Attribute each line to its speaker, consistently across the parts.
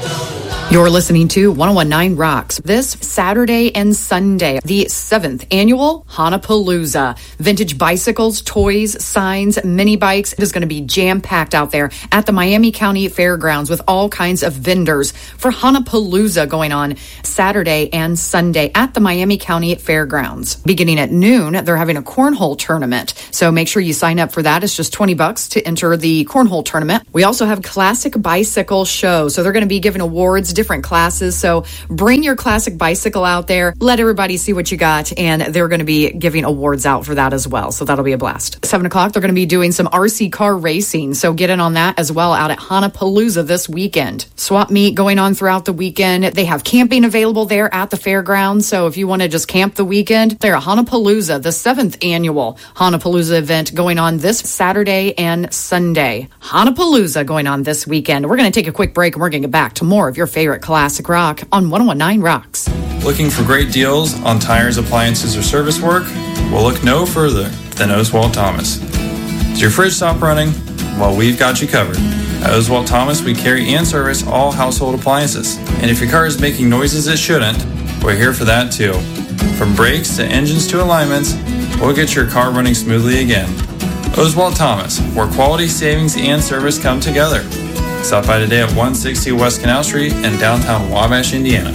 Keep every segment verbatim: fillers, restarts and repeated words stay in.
Speaker 1: You're listening to ten nineteen Rocks. This Saturday and Sunday, the seventh annual Hanapalooza. Vintage bicycles, toys, signs, mini bikes. It is going to be jam-packed out there at the Miami County Fairgrounds with all kinds of vendors for Hanapalooza going on Saturday and Sunday at the Miami County Fairgrounds. Beginning at noon, they're having a cornhole tournament. So make sure you sign up for that. It's just twenty bucks to enter the cornhole tournament. We also have classic bicycle show. So they're going to be giving awards, different classes. So bring your classic bicycle out there. Let everybody see what you got. And they're going to be giving awards out for that as well. So that'll be a blast. Seven o'clock, they're going to be doing some R C car racing. So get in on that as well out at Hanapalooza this weekend. Swap meet going on throughout the weekend. They have camping available there at the fairgrounds. So if you want to just camp the weekend, they're at Hanapalooza, the seventh annual Hanapalooza event going on this Saturday and Sunday. Hanapalooza going on this weekend. We're going to take a quick break and we're going to get back to more of your favorite classic rock on ten nineteen Rocks.
Speaker 2: Looking for great deals on tires, appliances, or service work? Well, look no further than Oswald Thomas. Does your fridge stop running? Well, we've got you covered. At Oswald Thomas, we carry and service all household appliances. And if your car is making noises it shouldn't, we're here for that too. From brakes to engines to alignments, we'll get your car running smoothly again. Oswald Thomas, where quality, savings, and service come together. Stop by today at one sixty West Canal Street in downtown Wabash, Indiana.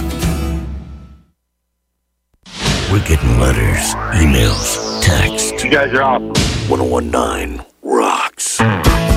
Speaker 3: We're getting letters, emails, texts.
Speaker 4: You guys are awesome.
Speaker 3: ten nineteen Rocks.